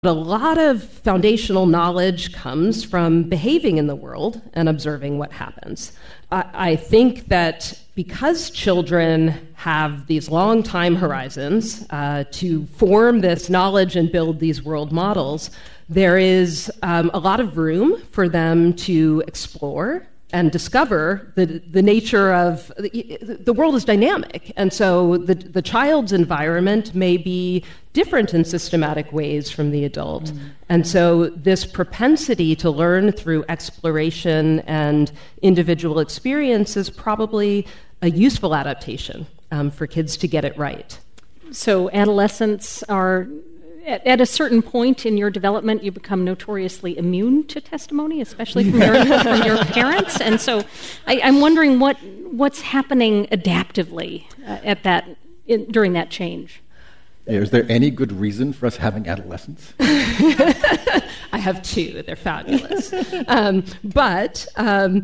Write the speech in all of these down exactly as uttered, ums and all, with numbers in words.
A lot of foundational knowledge comes from behaving in the world and observing what happens. I, I think that because children have these long time horizons uh, to form this knowledge and build these world models, there is um, a lot of room for them to explore and discover the the nature of the, the world is dynamic, and so the the child's environment may be different in systematic ways from the adult. Mm. And so this propensity to learn through exploration and individual experience is probably a useful adaptation um, for kids to get it right. So adolescents are, at, at a certain point in your development, you become notoriously immune to testimony, especially from your, from your parents. And so I, I'm wondering what what's happening adaptively uh, at that in, during that change. Yeah, is there any good reason for us having adolescents? I have two. They're fabulous. um, but um,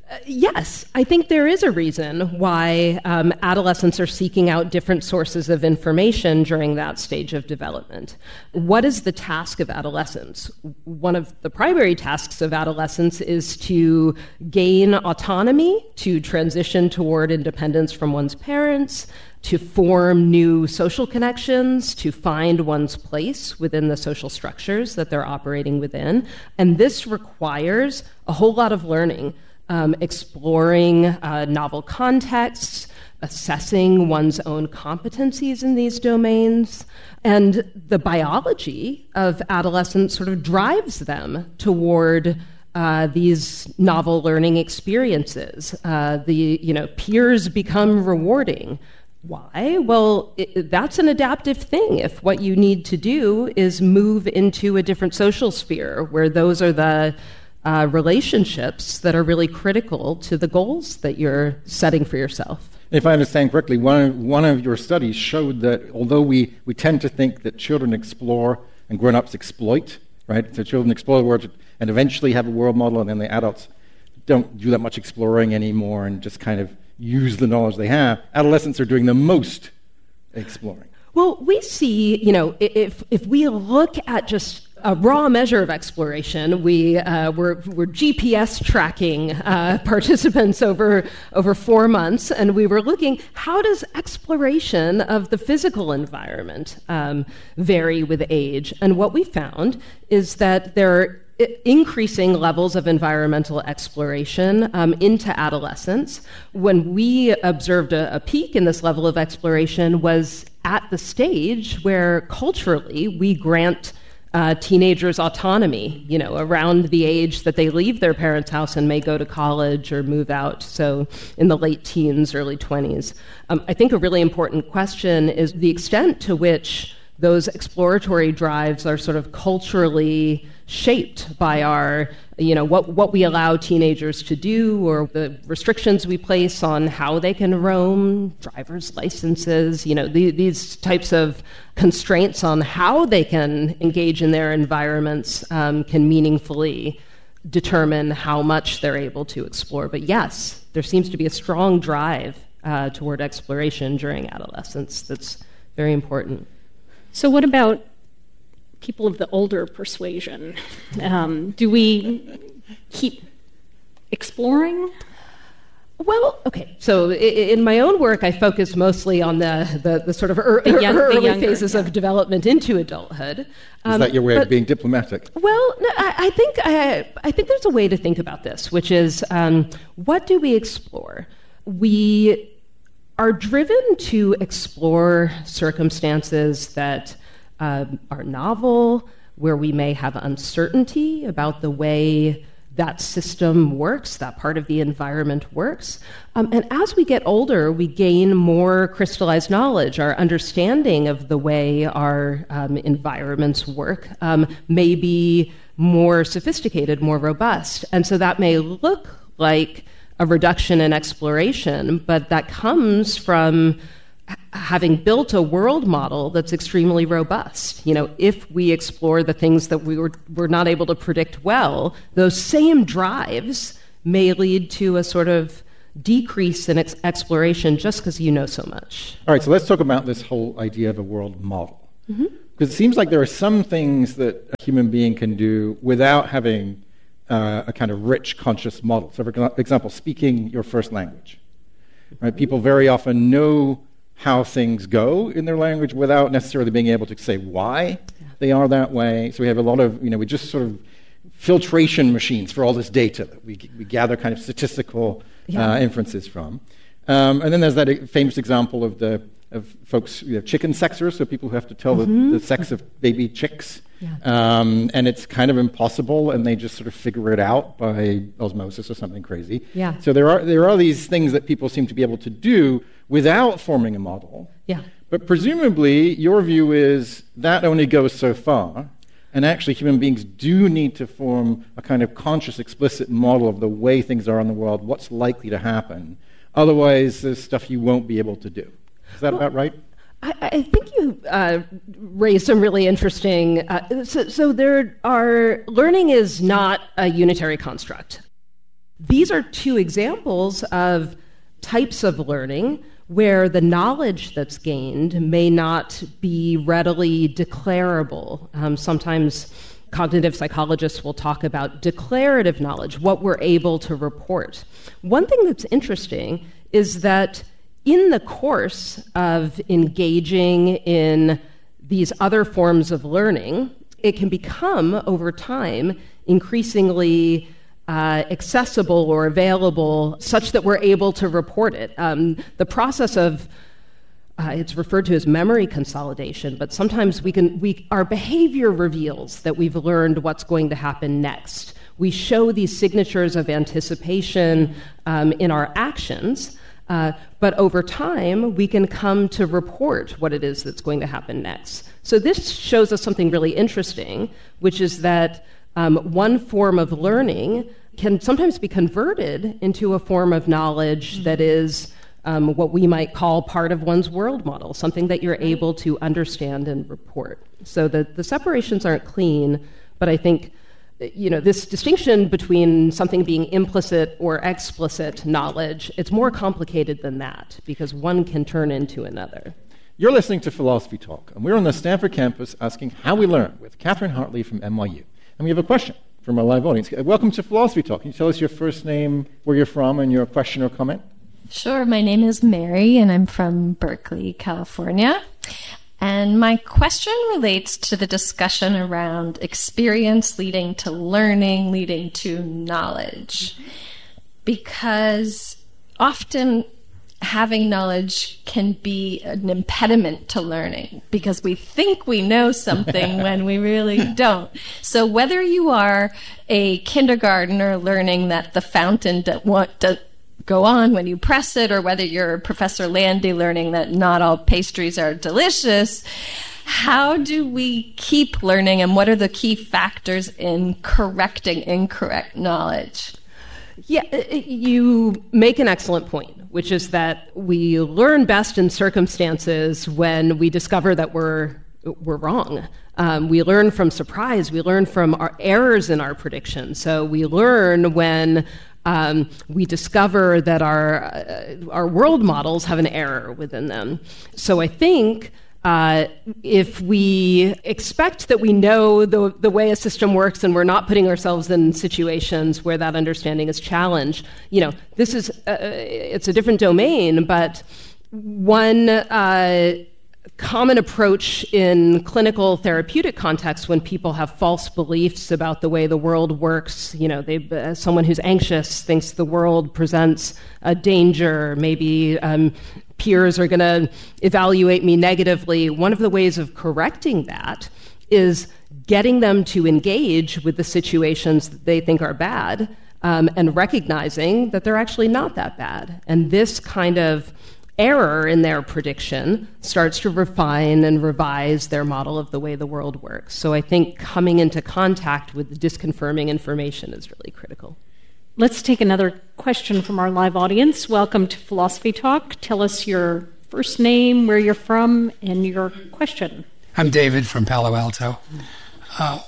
yes, I think there is a reason why um, adolescents are seeking out different sources of information during that stage of development. What is the task of adolescence? One of the primary tasks of adolescence is to gain autonomy, to transition toward independence from one's parents, to form new social connections, to find one's place within the social structures that they're operating within. And this requires a whole lot of learning, um, exploring uh, novel contexts, assessing one's own competencies in these domains. And the biology of adolescence sort of drives them toward Uh, these novel learning experiences. Uh, the you know peers become rewarding. Why? Well, it, that's an adaptive thing. If what you need to do is move into a different social sphere where those are the uh, relationships that are really critical to the goals that you're setting for yourself. If I understand correctly, one of, one of your studies showed that although we, we tend to think that children explore and grown-ups exploit, right? So children explore the world and eventually have a world model, and then the adults don't do that much exploring anymore and just kind of use the knowledge they have. Adolescents are doing the most exploring. Well, we see, you know, if if we look at just a raw measure of exploration, we uh, we're, we're G P S tracking uh, participants over over four months, and we were looking, how does exploration of the physical environment um, vary with age? And what we found is that there are increasing levels of environmental exploration um, into adolescence. When we observed a, a peak in this level of exploration was at the stage where culturally we grant uh, teenagers autonomy, you know, around the age that they leave their parents' house and may go to college or move out, so in the late teens, early twenties. Um, I think a really important question is the extent to which those exploratory drives are sort of culturally shaped by our, you know, what, what we allow teenagers to do, or the restrictions we place on how they can roam, driver's licenses, you know, the, these types of constraints on how they can engage in their environments um, can meaningfully determine how much they're able to explore. But yes, there seems to be a strong drive uh, toward exploration during adolescence that's very important. So what about people of the older persuasion? Um, do we keep exploring? Well, okay. So in my own work, I focus mostly on the, the, the sort of er, the young, early the younger, phases yeah. of development into adulthood. Um, Is that your way but, of being diplomatic? Well, no, I, I think I, I think there's a way to think about this, which is um, what do we explore? We are driven to explore circumstances that uh, are novel, where we may have uncertainty about the way that system works, that part of the environment works. Um, and as we get older, we gain more crystallized knowledge. Our understanding of the way our um, environments work um, may be more sophisticated, more robust. And so that may look like a reduction in exploration, but that comes from having built a world model that's extremely robust. You know, if we explore the things that we were, were not able to predict well, those same drives may lead to a sort of decrease in ex- exploration just because you know so much. All right, so let's talk about this whole idea of a world model. Mm-hmm. Because it seems like there are some things that a human being can do without having uh, a kind of rich conscious model. So, for example, speaking your first language. Right? People very often know how things go in their language without necessarily being able to say why yeah. they are that way. So we have a lot of, you know, we just sort of filtration machines for all this data that we, we gather kind of statistical yeah. uh, inferences from. Um, and then there's that famous example of the of folks, you know, chicken sexers, so people who have to tell mm-hmm. the, the sex of baby chicks. Yeah. Um, and it's kind of impossible, and they just sort of figure it out by osmosis or something crazy. Yeah. So there are there are these things that people seem to be able to do without forming a model. Yeah. But presumably, your view is that only goes so far, and actually human beings do need to form a kind of conscious, explicit model of the way things are in the world, what's likely to happen. Otherwise, there's stuff you won't be able to do. Is that well, about right? I, I think you uh, raised some really interesting... Uh, so, so there are... Learning is not a unitary construct. These are two examples of types of learning where the knowledge that's gained may not be readily declarable. Um, sometimes cognitive psychologists will talk about declarative knowledge, what we're able to report. One thing that's interesting is that in the course of engaging in these other forms of learning, it can become, over time, increasingly uh, accessible or available such that we're able to report it. Um, the process of, uh, it's referred to as memory consolidation, but sometimes we can, we, our behavior reveals that we've learned what's going to happen next. We show these signatures of anticipation um, in our actions. Uh, but over time, we can come to report what it is that's going to happen next. So this shows us something really interesting, which is that um, one form of learning can sometimes be converted into a form of knowledge mm-hmm. that is um, what we might call part of one's world model, something that you're able to understand and report. So the, the separations aren't clean, but I think you know, this distinction between something being implicit or explicit knowledge, it's more complicated than that, because one can turn into another. You're listening to Philosophy Talk, and we're on the Stanford campus asking how we learn with Catherine Hartley from N Y U. And we have a question from our live audience. Welcome to Philosophy Talk. Can you tell us your first name, where you're from, and your question or comment? Sure. My name is Mary, and I'm from Berkeley, California. And my question relates to the discussion around experience leading to learning, leading to knowledge. Because often having knowledge can be an impediment to learning, because we think we know something when we really don't. So whether you are a kindergartner learning that the fountain that want to go on when you press it, or whether you're Professor Landy learning that not all pastries are delicious, how do we keep learning, and what are the key factors in correcting incorrect knowledge? Yeah, you make an excellent point, which is that we learn best in circumstances when we discover that we're we're wrong. Um, we learn from surprise. We learn from our errors in our predictions. So we learn when Um, we discover that our uh, our world models have an error within them. So I think uh, if we expect that we know the the way a system works, and we're not putting ourselves in situations where that understanding is challenged, you know, this is uh, it's a different domain. But one Uh, common approach in clinical therapeutic contexts, when people have false beliefs about the way the world works, you know, they, uh, someone who's anxious thinks the world presents a danger, maybe um, peers are going to evaluate me negatively. One of the ways of correcting that is getting them to engage with the situations that they think are bad, um, and recognizing that they're actually not that bad. And this kind of error in their prediction starts to refine and revise their model of the way the world works. So I think coming into contact with the disconfirming information is really critical. Let's take another question from our live audience. Welcome to Philosophy Talk. Tell us your first name, where you're from, and your question. I'm David from Palo Alto. Uh,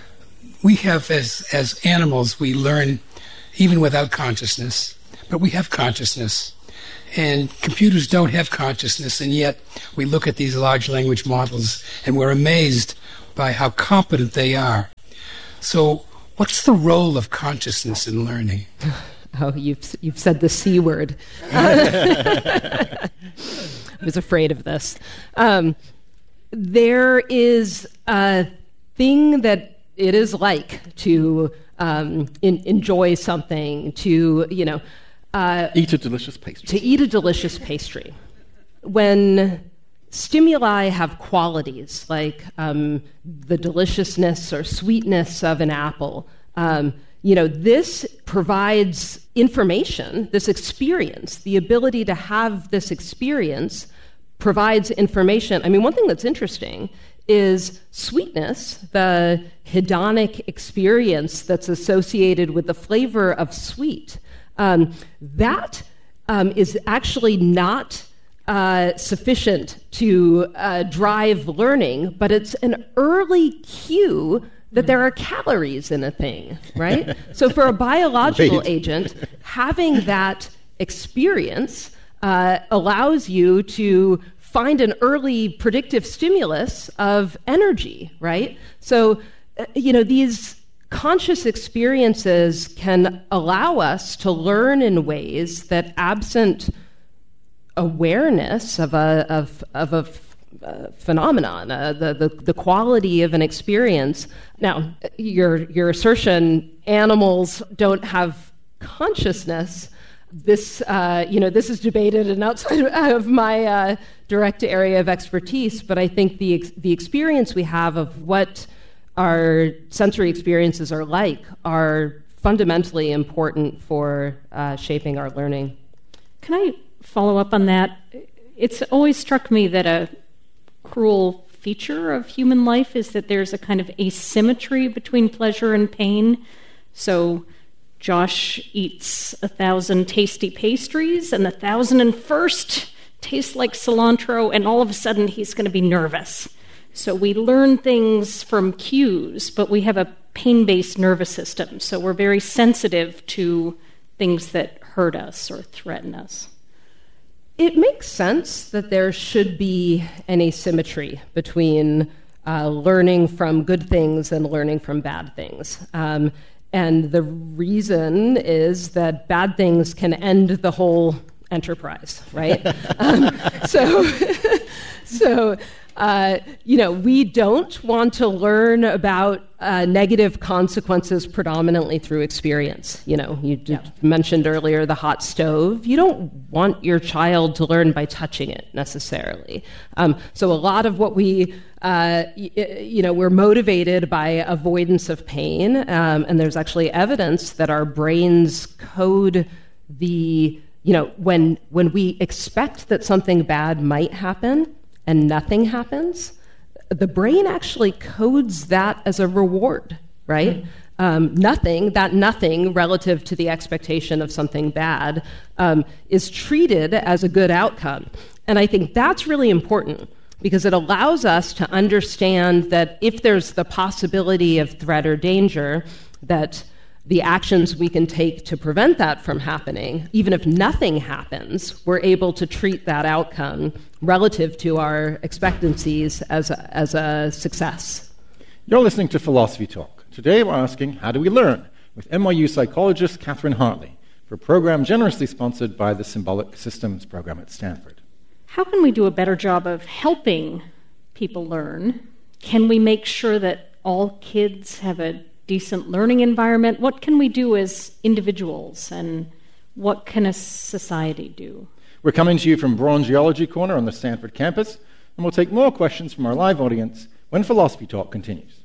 we have, as as animals, we learn even without consciousness, but we have consciousness. And computers don't have consciousness, and yet we look at these large language models and we're amazed by how competent they are. So what's the role of consciousness in learning? Oh, you've you've said the C word. I was afraid of this. Um, there is a thing that it is like to um, in, enjoy something, to, you know, uh, eat a delicious pastry. To eat a delicious pastry. When stimuli have qualities like um, the deliciousness or sweetness of an apple, um, you know, this provides information, this experience, the ability to have this experience provides information. I mean, one thing that's interesting is sweetness, the hedonic experience that's associated with the flavor of sweet. Um, that um, is actually not uh, sufficient to uh, drive learning, but it's an early cue that there are calories in a thing, right? So for a biological Right. agent, having that experience uh, allows you to find an early predictive stimulus of energy, right? So, uh, you know, these conscious experiences can allow us to learn in ways that, absent awareness of a of of a Uh, phenomenon, uh, the, the the quality of an experience. Now, your your assertion, animals don't have consciousness. This uh, you know this is debated and outside of my uh, direct area of expertise. But I think the ex- the experience we have of what our sensory experiences are like are fundamentally important for uh, shaping our learning. Can I follow up on that? It's always struck me that a cruel feature of human life is that there's a kind of asymmetry between pleasure and pain. So Josh eats a thousand tasty pastries, and the thousand and first tastes like cilantro, and all of a sudden he's going to be nervous. So we learn things from cues, but we have a pain-based nervous system, so we're very sensitive to things that hurt us or threaten us. It makes sense that there should be an asymmetry between uh, learning from good things and learning from bad things. Um, and the reason is that bad things can end the whole enterprise, right? um, so, so uh, you know, we don't want to learn about uh, negative consequences predominantly through experience. You know, you d- yeah. mentioned earlier the hot stove. You don't want your child to learn by touching it necessarily. Um, so a lot of what we, uh, y- you know, we're motivated by avoidance of pain, um, and there's actually evidence that our brains code the, you know, when when we expect that something bad might happen and nothing happens, the brain actually codes that as a reward, right? Mm-hmm. Um, nothing, that nothing relative to the expectation of something bad um, is treated as a good outcome. And I think that's really important because it allows us to understand that if there's the possibility of threat or danger, that the actions we can take to prevent that from happening, even if nothing happens, we're able to treat that outcome relative to our expectancies as a, as a success. You're listening to Philosophy Talk. Today we're asking, how do we learn? With N Y U psychologist Catherine Hartley, for a program generously sponsored by the Symbolic Systems program at Stanford. How can we do a better job of helping people learn? Can we make sure that all kids have a decent learning environment? What can we do as individuals, and what can a society do? We're coming to you from Braun Geology Corner on the Stanford campus, and we'll take more questions from our live audience when Philosophy Talk continues.